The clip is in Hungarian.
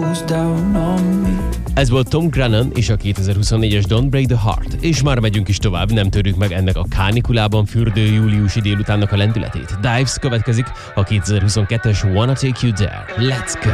Ez volt Tom Grennan és a 2024-es Don't Break the Heart, és már megyünk is tovább, nem törjük meg ennek a kánikulában fürdő júliusi délutánnak a lendületét. Dives következik, a 2022-es Wanna Take You There. Let's go!